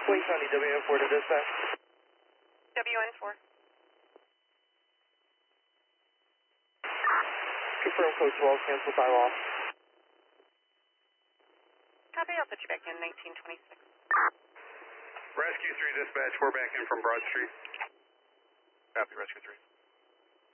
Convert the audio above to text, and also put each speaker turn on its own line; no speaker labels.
Wayne County WN4 to dispatch.
WN4.
Confirm code 12, cancel time off.
Copy, I'll put you back in 1926.
Rescue 3 dispatch, we're back in from Broad Street.
Copy, Rescue 3.